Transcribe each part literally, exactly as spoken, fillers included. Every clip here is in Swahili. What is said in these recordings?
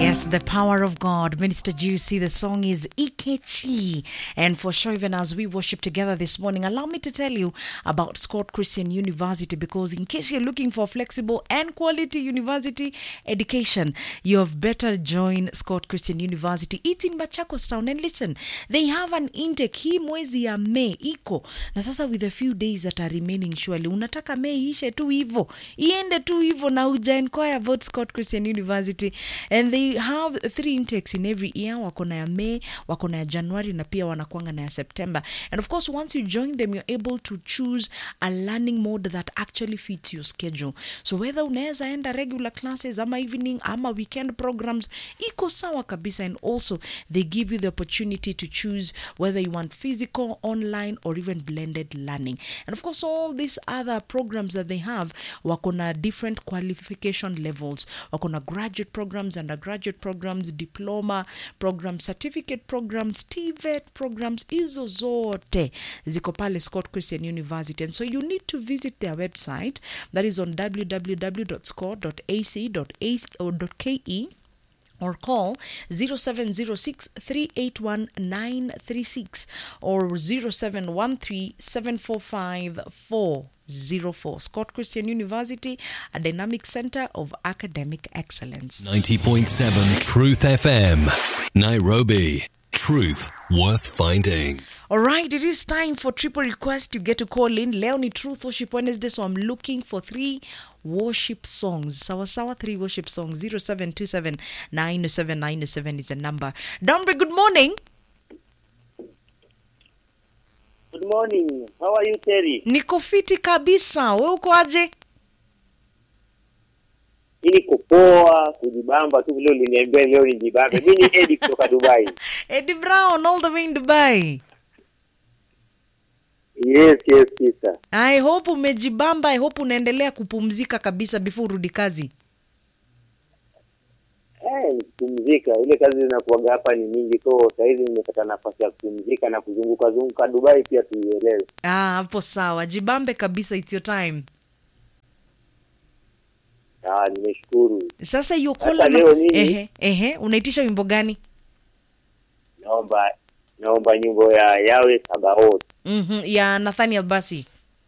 Yes, the power of God. Minister Juicy, the song is Ikechi. And for sure, even as we worship together this morning, allow me to tell you about Scott Christian University, because in case you're looking for flexible and quality university education, you have better join Scott Christian University. It's in Machakos Town. And listen, they have an intake hii mwezi ya Mei iko. Na sasa with a few days that are remaining, surely unataka Mei ishe tu hivo. Iende tu hivo na uja inquire about Scott Christian University. And they have three intakes in every year. Wako na ya May, wako na ya January, na pia wanakuanga na ya September. And of course, once you join them, you're able to choose a learning mode that actually fits your schedule. So whether unaweza enda regular classes, ama evening, ama weekend programs, iko sawa kabisa. And also, they give you the opportunity to choose whether you want physical, online, or even blended learning. And of course, all these other programs that they have, wako na different qualification levels. Wako na graduate programs, undergraduate programs, diploma programs, certificate programs, T V E T programs, hizo zote ziko pale Scott Christian University. And so you need to visit their website, that is on w w w dot scott dot a c dot k e, or call zero seven zero six, three eight one, nine three six or zero seven one three, seven four five, four zero four. Scott Christian University, a dynamic center of academic excellence. ninety point seven Truth F M, Nairobi. Truth worth finding. All right, it is time for triple request. You get to call in. Leo ni Truth Worship Wednesday, so I'm looking for three worship songs. Sawa sawa, three worship songs. zero seven two seven, nine seven nine seven is the number. Dombre, good morning. Good morning. How are you, Terry? Niko fiti kabisa. Wewe uko aje? Ili kupoa, kujibamba tu vile uliniambia leo nijibambe. Mimi ni Eddie kutoka Dubai. Eddie Brown, all the way in Dubai. Yes, yes, yes, sir. I hope umejibamba. I hope unaendelea kupumzika kabisa before urudi kazi. Eh, kupumzika. Ile kazi zinakuaga hapa ni mingi, so sasa hivi nimepata nafasi ya kupumzika na kuzunguka zunguka Dubai pia tuielewe. Ah, hapo sawa. Jibambe kabisa, it's your time. Ah, nimeshukuru. Sasa hiyo kola Sasa leo nini? ehe, ehe, unaitisha wimbo gani? Naomba naomba nyimbo ya Yawe Sabaoth. Mhm, ya Nathaniel Basi.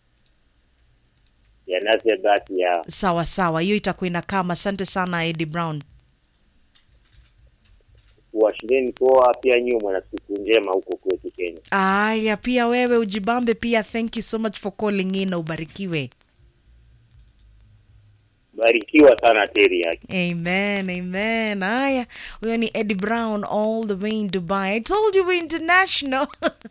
Ya Nathaniel Basi ya. Sawa sawa, hiyo itakwenda kama. Asante sana Eddie Brown. Washindeni poa pia nyuma na siku njema huko kwetu Kenya. Aya, pia wewe ujibambe pia. Thank you so much for calling in na ubarikiwe. Barikiwa sana Terry yake. Amen, amen. Aya, huyo ni Eddie Brown all the way in Dubai. I told you we're international.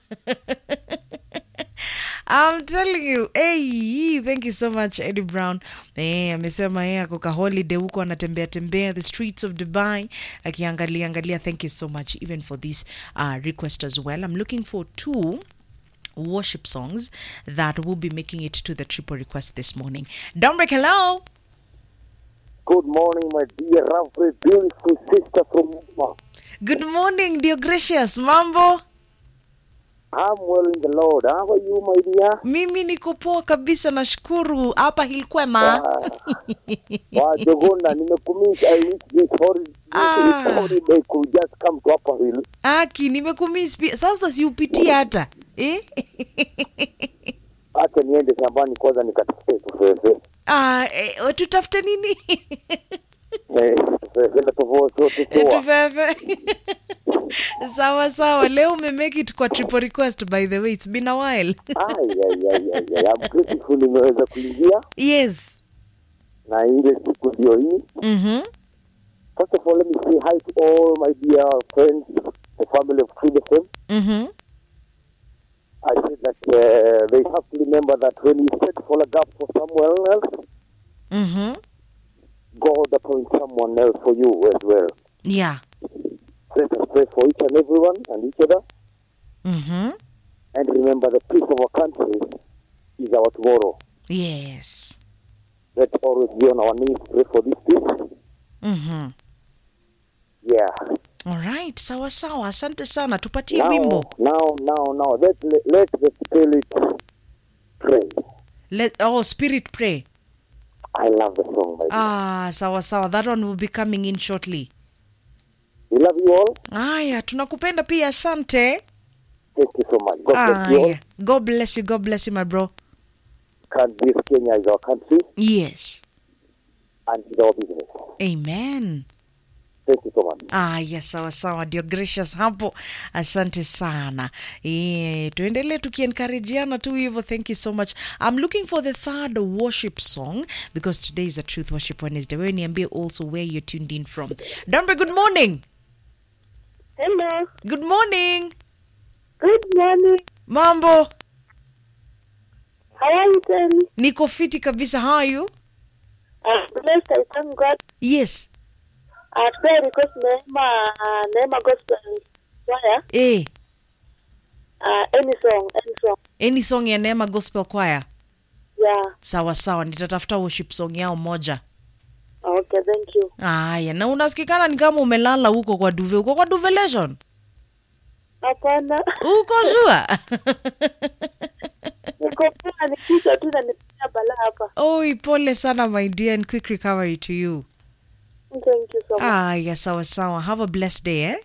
I'm telling you. Hey, thank you so much Eddie Brown. Eh, amesema yeye ako ka holiday huko anatembea tembea the streets of Dubai akiangalia angalia. Thank you so much even for this uh, request as well. I'm looking for two worship songs that will be making it to the triple request this morning. Domric, hello. Good morning, my dear, lovely, beautiful sister from Mumma. Good morning, dear gracious. Mambo? I'm well in the Lord. How are you, my dear? Mimi niko poa kabisa, nashukuru. Hapa Hilkwema. Wa Jogona, nimekumiss. I wish this holiday, Ah. this holiday could just come to Upper Hill. Aki, nimekumiss pia. Sasa siupitia hata. Eh? Acha niende shambani kwanza nikatafute tufefe. Ah, eh, tutafute nini? Eh, tufefe na tofauti sote Eh, sawa. Tufefe. Sawa sawa. Leo ume make it kwa triple request, by the way. It's been a while. Ay, ay, ay, ay, ay. I'm grateful nimeweza kuingia Yes. na ile siku ndio hii. Mhm. First of all, let me say hi to all my dear friends, the family of Creed F M. Mhm. I said that uh, they have to remember that when you set for a gap for someone else, Mhm. God appoints someone else for you as well. Yeah. Let us pray for each and everyone and each other. Mhm. And remember the peace of our country is our tomorrow. Yes. Let's always be on our knees to pray for this peace. Mhm. Yeah. All right, sawa sawa. Asante sana. Tupatie Now, wimbo. now, now, now, let, let, let the Spirit pray. Let oh, Spirit pray. I love the song, my dear. Ah, sawa sawa. That one will be coming in shortly. We love you all. Aya, tunakupenda pia, asante. Thank you so much. God bless you all. Aya, God bless you, God bless you, my bro. God bless Kenya is our country Yes. and is our business. Amen. Thank you so much. Aya, sawa sawa, dear gracious hapo. Asante sana. Eh, tuendelee tukiencourageana tu hivyo. Thank you so much. I'm looking for the third worship song because today is a Truth Worship Wednesday. Wewe niambie also where you're tuned in from. Dambe, good morning. Hello. Good morning. Good morning. Mambo. How are you, Telly? Niko fiti kabisa. How are you? I'm blessed. I thank God. Yes. I pray because Neema, uh, Neema Gospel Choir. Eh, Uh, any song, any song. any song ya Neema Gospel Choir. Yeah. Sawa sawa, nitatafuta worship song yao moja. Okay, thank you. Aya, na unasikikana ni kama umelala huko kwa Duve. Uko kwa Duvelation? Hapana. Uko jua? Niko pia nikisha tu na nipitia bala hapa. Oh, pole sana my dear, and quick recovery to you. Thank you so much. Aya, sawa sawa. Have a blessed day, eh?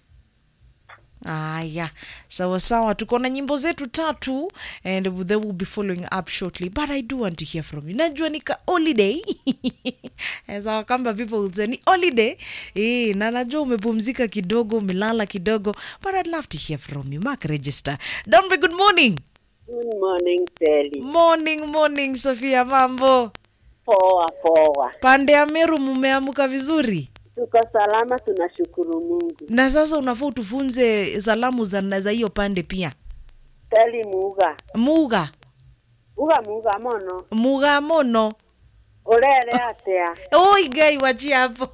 Aya, sawa sawa. Tuko na nyimbo zetu tatu and they will be following up shortly. But I do want to hear from you. Najua nika holiday. As our Kamba people will say, ni holiday. Eh, na najua umepumzika kidogo, umelala kidogo. But I'd love to hear from you. Mark register. Dombe, good morning. Good morning, Telly. Morning, morning, Sofia, mambo. Poa, poa. Pande ya Meru mumeamuka vizuri? Tuko salama, tunashukuru Mungu. Na sasa unafaa utufunze salamu za za hiyo pande pia. Telly Muga. Muga. Uga Muga mono. Muga mono. Olele atea. Oi gai wachi hapo.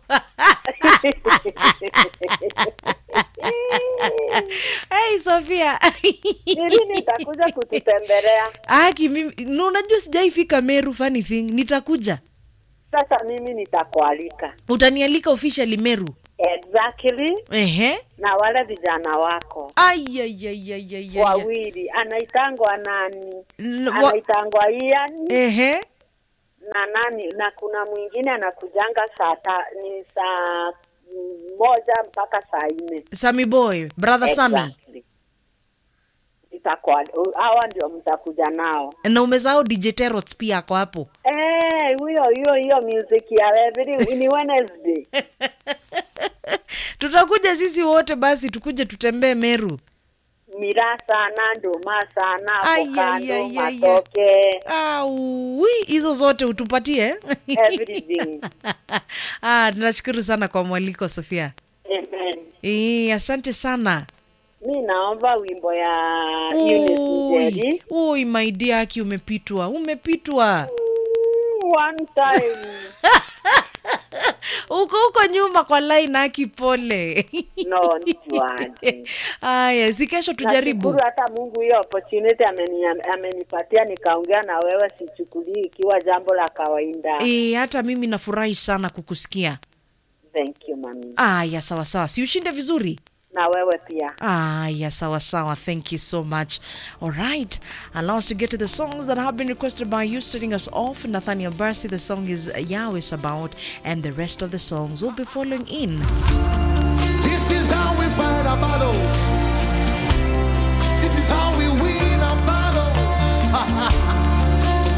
Hey Sofia. Nini nitakuja kututembelea? Aki mimi no, unajua sijaifika Meru, funny thing. Nitakuja. Sasa mimi nitakualika. Utanialika officially Meru. Exactly. Ehe. Na wale vijana wako. Ay ay ay ay ay. Wawili. Anaitangwa nani? N- wa- Anaitangwa Ian. Ehe. Na nani? Na kuna mwingine anakujanga saa ta, ni saa moja mpaka saa nne. Sami boy, brother Sami. Exactly. Itakuwa hawa ndio mtakuja nao. Na umezao D J Terots pia ako hapo. Eh, huyo hiyo hiyo music ya every ni Wednesday. Tutakuja sisi wote basi, tukuje tutembee Meru. Mirasa, Nando, Masa, na Ay, Avocado, ay, ay, ay, Matoke, Ah, ui, hizo zote utupatie. everything. Ah, tunashukuru sana kwa mwaliko Sofia. Amen. Eh, asante sana. Mi naomba wimbo ya Eunice Ui, Njeri. ui my dear, aki umepitwa. Umepitwa. One time. Uko uko nyuma kwa line, aki pole. No, nijuaje. Aya, si kesho tujaribu. Nashukuru hata Mungu hiyo opportunity ameni, amenipatia nikaongea na wewe, sichukulii ikiwa jambo la kawaida. Eh, hata mimi nafurahi sana kukusikia. Thank you, mami. Aya, sawa sawa. Si ushinde vizuri? Na wewe pia. Ah, yes, sawa sawa. Thank you so much. All right. Allow us to get to the songs that have been requested by you. Starting us off, Nathaniel Barsi. The song is Yahweh's About, and the rest of the songs will be following in. This is how we fight our battles. This is how we win our battles.